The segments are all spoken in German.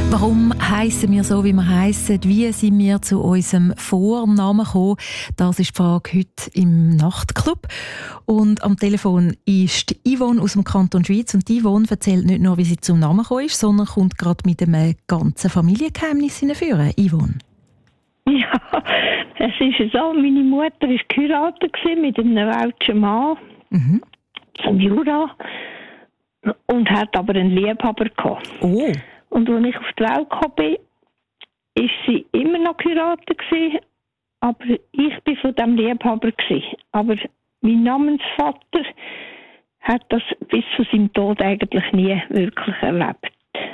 Warum heissen wir so, wie wir heissen? Wie sind wir zu unserem Vornamen gekommen? Das ist die Frage heute im Nachtclub. Und am Telefon ist Yvonne aus dem Kanton Schwyz. Und Yvonne erzählt nicht nur, wie sie zum Namen gekommen ist, sondern kommt gerade mit einem ganzen Familiengeheimnis hinführen. Yvonne. Ja, es ist so. Meine Mutter war geheiratet mit einem welschen Mann vom Jura und hat aber einen Liebhaber gehabt. Oh. Und als ich auf die Welt gekommen bin, war sie immer noch geheiratet, aber ich war von diesem Liebhaber. Aber mein Namensvater hat das bis zu seinem Tod eigentlich nie wirklich erlebt.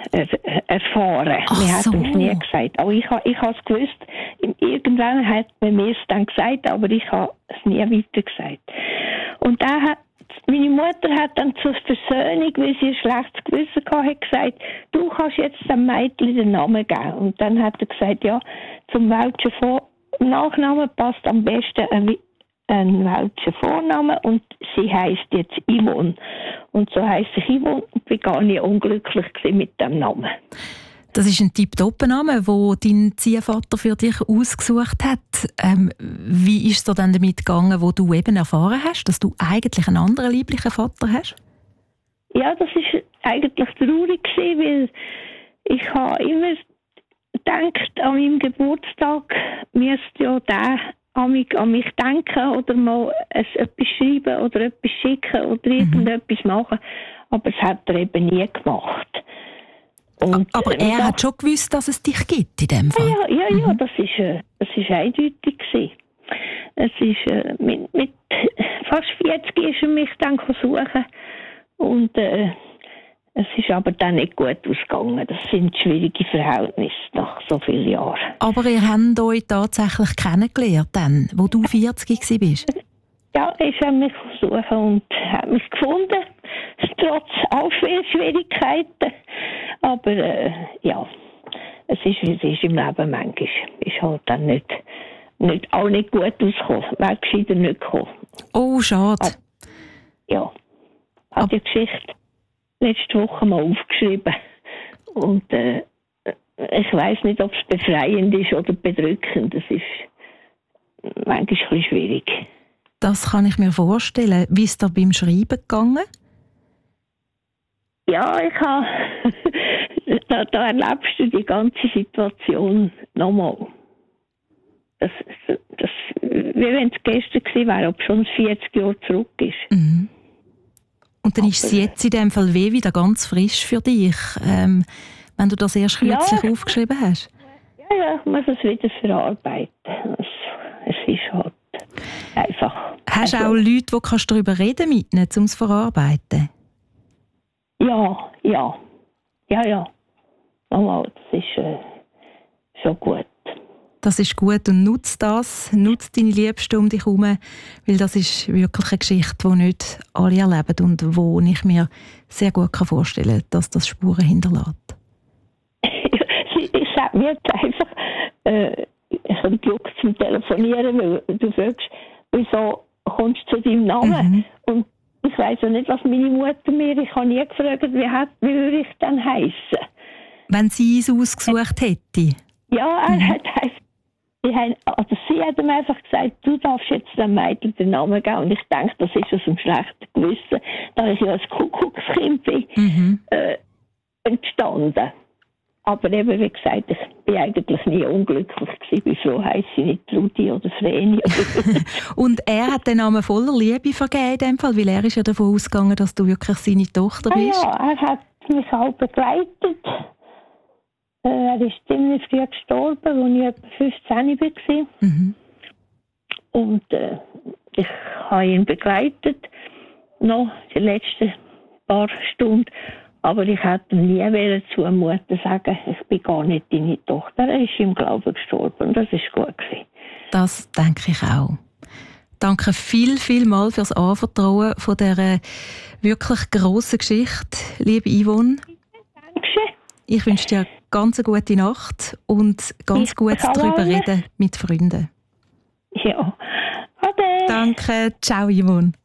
Erfahren. Ach Wir so. haben es nie gesagt. Auch ich habe es gewusst. Irgendwann hat man mir es dann gesagt, aber ich habe es nie weiter gesagt. Und meine Mutter hat dann zur Versöhnung, weil sie ein schlechtes Gewissen hatte, gesagt, du kannst jetzt dem Mädchen den Namen geben. Und dann hat er gesagt, ja, zum welschen Nachnamen passt am besten ein welcher Vorname und sie heisst jetzt Yvonne. Und so heisst ich Yvonne und bin gar nicht unglücklich mit dem Namen. Das ist ein Tipptopp-Name, den dein Ziehvater für dich ausgesucht hat. Wie ist es dir dann damit gegangen, wo du eben erfahren hast, dass du eigentlich einen anderen lieblichen Vater hast? Ja, das war eigentlich traurig, weil ich habe immer gedacht, an meinem Geburtstag müsste ja der an mich denken oder mal etwas schreiben oder etwas schicken oder irgendetwas machen. Aber das hat er eben nie gemacht. Und, aber er hat schon gewusst, dass es dich gibt in dem Fall? Ja, das ist eindeutig gewesen. Es ist, mit fast 40 ist er mich dann suchen und es ist aber dann nicht gut ausgegangen. Das sind schwierige Verhältnisse nach so vielen Jahren. Aber ihr habt euch tatsächlich kennengelernt, dann, wo du 40 warst? Ja, er hat mich suchen und hat mich gefunden, trotz all vielen Schwierigkeiten. Aber ja, es ist, wie es ist im Leben manchmal. Ist halt dann nicht auch nicht gut ausgekommen. Wäre gescheiter nicht gekommen. Oh, schade. Aber, ja, habe die Geschichte letzte Woche mal aufgeschrieben. Und ich weiss nicht, ob es befreiend ist oder bedrückend. Es ist manchmal ein bisschen schwierig. Das kann ich mir vorstellen. Wie ist da beim Schreiben gegangen? Ja, ich habe da erlebst du die ganze Situation nochmal. Das, wie wenn es gestern gewesen wäre, ob schon 40 Jahre zurück ist. Mhm. Und dann ist es jetzt in dem Fall wieder ganz frisch für dich, wenn du das erst kürzlich aufgeschrieben hast? Ja, ich muss es wieder verarbeiten. Es ist halt einfach. Hast du auch Leute, die kannst darüber reden mit ihnen, um es zu verarbeiten? Ja. Nochmal, das ist schon gut. Das ist gut und nutz deine Liebsten um dich herum, weil das ist wirklich eine Geschichte, die nicht alle erleben und wo ich mir sehr gut vorstellen kann, dass das Spuren hinterlässt. Ich sage mir jetzt einfach, ich habe Glück zum Telefonieren, weil du fragst, wieso kommst du zu deinem Namen? Und ich weiss ja nicht, was meine Mutter mir, ich habe nie gefragt, wie würde ich dann heissen? Wenn sie es ausgesucht hätte? Ja, er hat einfach, sie hat ihm einfach gesagt, du darfst jetzt dem Mädchen den Namen geben. Und ich denke, das ist aus einem schlechten Gewissen, da ich ja als Kuckuckskind bin, entstanden. Aber eben, wie gesagt, ich bin eigentlich nie unglücklich gewesen. Wieso heisst sie nicht Trudi oder Vreni? Und er hat den Namen voller Liebe vergeben in dem Fall, weil er ist ja davon ausgegangen, dass du wirklich seine Tochter bist. Ja, er hat mich auch begleitet. Er ist ziemlich früh gestorben, als ich etwa 15 war. Und ich habe ihn begleitet, noch die letzten paar Stunden. Aber ich hätte ihm nie zumuten sagen, ich bin gar nicht deine Tochter. Er ist im Glauben gestorben und das war gut gewesen. Das denke ich auch. Danke viel mal für das Anvertrauen von dieser wirklich grossen Geschichte, liebe Yvonne. Dankeschön. Ich wünsche dir ganz eine gute Nacht und ganz gut darüber reden mit Freunden. Ja. Ade. Danke. Ciao, Yvonne.